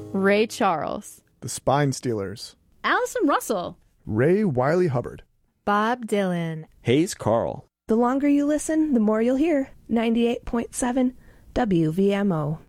Ray Charles, The Spine Stealers, Allison Russell, Ray Wiley Hubbard, Bob Dylan, Hayes Carl. The longer you listen, the more you'll hear. 98.7 WVMO.